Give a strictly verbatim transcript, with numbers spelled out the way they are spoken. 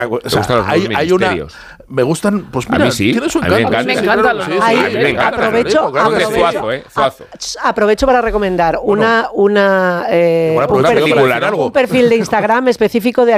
O sea, gustan los hay, hay una, me gustan, pues mira, a mí sí, tiene su a mí encanto. me encanta. Me encantan los sí, nuevos sí, ministerios. sí, me encanta, Aprovecho, claro, aprovecho, Zuazo, ¿eh? Zuazo. a- aprovecho para recomendar una, una, eh, Igual un, aprovecho perfil, para decir algo. un perfil de Instagram específico de